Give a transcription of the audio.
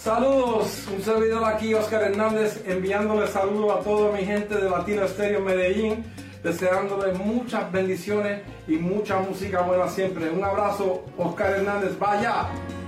Saludos, un servidor aquí, Oscar Hernández, enviándole saludos a toda mi gente de Latino Estéreo Medellín, deseándole muchas bendiciones y mucha música buena siempre. Un abrazo, Oscar Hernández, vaya.